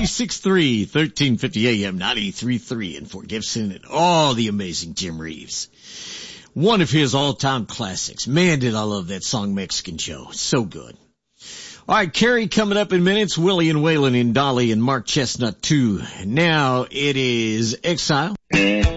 96.3, 1350 AM, 93.3 in Fort Gibson, and all the amazing Jim Reeves. One of his all-time classics. Man, did I love that song, Mexican Joe. So good. All right, Carrie coming up in minutes. Willie and Waylon and Dolly and Mark Chestnut too. Now it is Exile.